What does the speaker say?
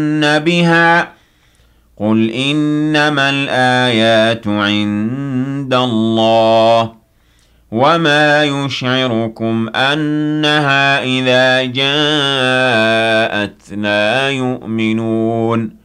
بها قل إنما الآيات عند الله وما يشعركم أنها إذا جاءت لا يؤمنون